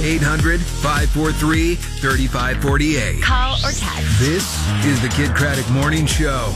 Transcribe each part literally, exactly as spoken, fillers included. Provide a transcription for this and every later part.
eight hundred, five four three, three five four eight. Call or text. This is the Kid Craddock Morning Show.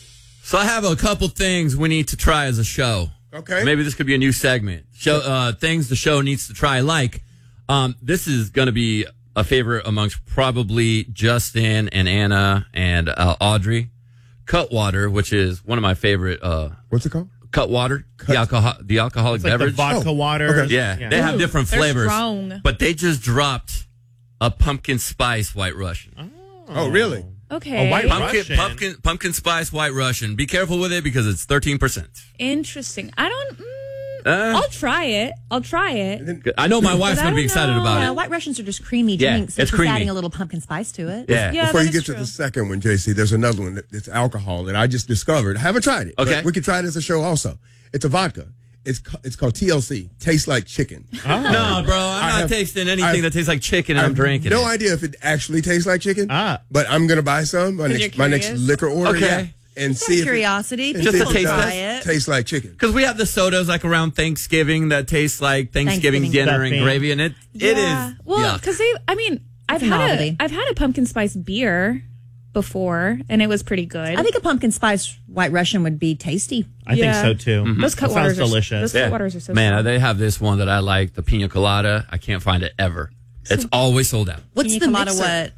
So I have a couple things we need to try as a show. Okay. Maybe this could be a new segment. Show uh, things the show needs to try. Like, um, this is going to be a favorite amongst probably Justin and Anna and uh, Audrey. Cutwater, which is one of my favorite. Uh, What's it called? Cutwater, the alcohol, the alcoholic It's like beverage. the vodka Oh, water. okay. Yeah, Yeah. they have Ooh, different they're flavors. strong. But they just dropped a pumpkin spice White Russian. Oh, really? Okay. A white Pumpkin, Russian. pumpkin, pumpkin spice White Russian. Be careful with it because it's thirteen percent. Interesting. I don't. Mm, Uh, I'll try it. I'll try it. I know my wife's But I going to be don't excited know. about Yeah, it. White Russians are just creamy Yeah, drinks. it's Just creamy. adding a little pumpkin spice to it. Yeah. Yeah, Before that you is get to true. the second one, J C, there's another one that, that's alcohol that I just discovered. I haven't tried it. but Okay. we can try it as a show also. It's a vodka. It's ca- it's called T L C. Tastes like chicken. Oh. No, bro, I'm I not have- tasting anything I've- that tastes like chicken and I I'm have drinking no it. idea if it actually tastes like chicken. Ah. But I'm gonna buy some. My you're next my next curious? liquor order. Okay. Yeah, and It's see if it, curiosity. and Just see to if taste does try it. Tastes like chicken. Because we have the sodas like around Thanksgiving that taste like Thanksgiving, Thanksgiving dinner and stuffing. gravy, and it it Yeah. is. Well, yuck. because they. I mean, I've a had novelty. a. I've had a pumpkin spice beer before, and it was pretty good. I think a pumpkin spice White Russian would be tasty. I Yeah. think so too. Mm-hmm. those That cut waters sounds are delicious. Those cut waters are so Man, strong. they have this one that I like, the pina colada. I can't find it ever. It's always sold out. What's Pina the colada mixer? what?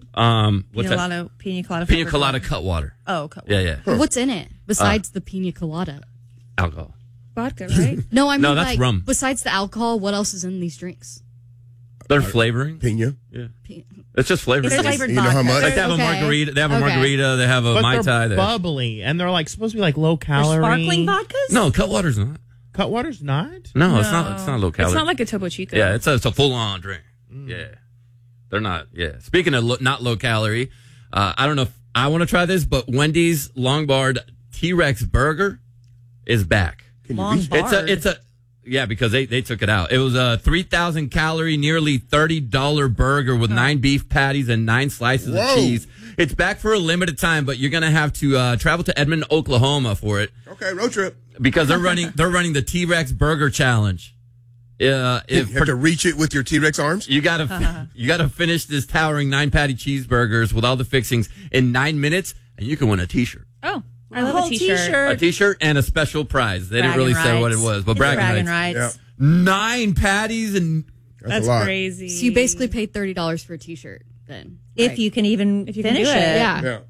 Um, what's Pina that? colada, pina colada. Pina flavored colada water. cut water. Oh, okay. Yeah, yeah. What's in it besides the pina colada? Alcohol. vodka, right? No, I mean No, that's like rum. besides the alcohol, what else is in these drinks? They're flavoring. Pina. Pi- It's just flavoring. It's flavored You know how vodka. much? Like they have a Okay. margarita. They have a Okay. margarita. They have a But mai they're tai. They- bubbly, and they're like supposed to be like low They're calorie. sparkling vodkas? No, cut water's not. Cutwater's not. No, it's not. It's not low calorie. It's not like a Topo Chico. Yeah, it's a, it's a full on drink. Yeah, they're not. Yeah. Speaking of lo- not low calorie, uh, I don't know if I want to try this, but Wendy's Longbarred T-Rex burger is back. Can you Long reach? bar. It's a it's a yeah because they, they took it out. It was a three thousand calorie, nearly thirty dollar burger with nine beef patties and nine slices Whoa. of cheese. It's back for a limited time, but you're gonna have to uh, travel to Edmond, Oklahoma for it Okay, road trip. because they're running they're running the T-Rex Burger Challenge. Uh, You if have to reach it with your T-Rex arms. you gotta fi- you gotta finish this towering nine patty cheeseburgers with all the fixings in nine minutes, and you can win a T-shirt. Oh, I A love whole a t-shirt. A t-shirt. T-shirt and a special prize. They didn't really say what it was, but It's bragging, bragging rights. rights. Yeah, Nine patties and that's, That's a lot. crazy. So you basically paid thirty dollars for a T-shirt then. If Right. you can even If you can finish do it. it. Yeah. Yeah.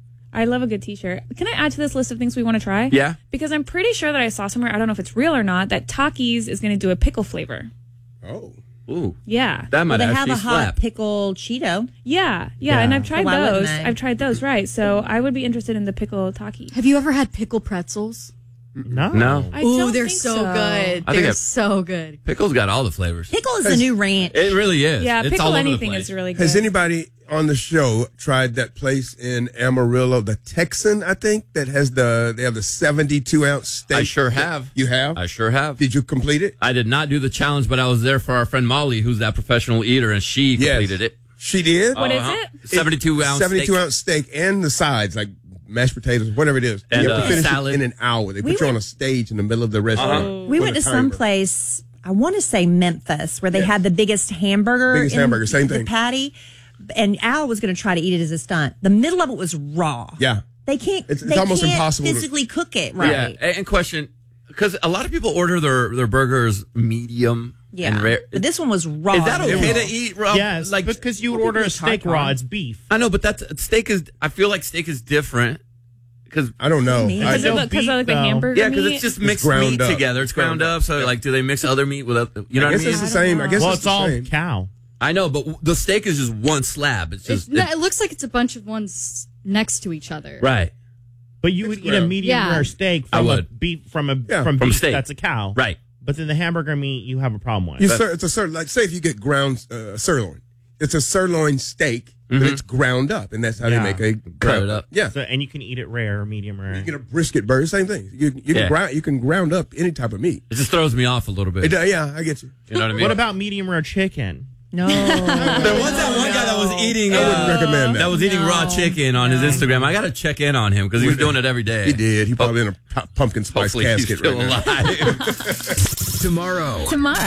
I love a good t-shirt. Can I add to this list of things we want to try? Yeah. Because I'm pretty sure that I saw somewhere, I don't know if it's real or not, that Takis is going to do a pickle flavor. Oh. ooh, Yeah. that might Well, they have actually a hot slap. pickle Cheeto. Yeah. Yeah. Yeah. And I've tried why wouldn't those. they? I've tried those, right. So I would be interested in the pickle Taki. Have you ever had pickle pretzels? No. No, I Ooh, don't they're think so, good. I think They're I've- so good. pickle's got all the flavors. Pickle is the new ranch. It really is. Yeah, it's pickle all over anything the place. is really good. Has anybody on the show tried that place in Amarillo, the Texan? I think that has the they have the seventy-two ounce steak. I sure have. You have? I sure have. Did you complete it? I did not do the challenge, but I was there for our friend Molly, who's that professional eater, and she Yes. completed it. She did. What is Uh-huh. it? seventy-two ounce seventy-two steak. ounce steak and the sides like mashed potatoes, whatever it is. And, you have uh, to finish salad. it in an hour. They put We you on went- a stage in the middle of the restaurant. Uh-huh. We with went a to timer. some place, I want to say Memphis, where they Yes. had the biggest hamburger. Biggest in hamburger, same the thing. patty. And Al was going to try to eat it as a stunt. The middle of it was raw. Yeah. They can't. It's- it's they almost can't impossible to- physically cook it right. Yeah, and and question, because a lot of people order their, their burgers medium Yeah. and rare. But this one was raw. Is that okay raw. to eat raw? Yes, like because you would Well, order a people eat steak tartar. raw. It's beef. I know, but that's steak is. I feel like steak is different because I don't know. Me. I, Because of, know the- 'cause of like the beef, though. hamburger yeah, because meat? it's just It's mixed ground meat up. together. It's ground up. So like, do they mix other meat with? other- You know I what I guess mean? it's the same. I guess Well, it's, it's the all same. cow. I know, but w- the steak is just one slab. It's just It, no, it looks like it's a bunch of ones next to each other. right, But you would It's eat a ground. medium Yeah. rare steak I from a would. beef from a Yeah. from, From beef steak. that's a cow. right. But then the hamburger meat you have a problem with. You sir, it's a certain like say if you get ground uh, sirloin, it's a sirloin steak, but it's ground up, and that's how Yeah. they make a Cut ground it up. Yeah, So, and you can eat it rare or medium rare. you get a brisket burger, same thing. You you Yeah. can ground you can ground up any type of meat. It just throws me off a little bit. It, uh, yeah, I get you. You know what I mean? What about medium rare chicken? No. there was that one guy that was eating? I wouldn't Uh, recommend that. that was eating raw chicken on his Instagram. I got to check in on him because he was doing it every day. He did. He probably in a pu- pumpkin spice Hopefully, he's casket still right now. alive. Tomorrow. Tomorrow.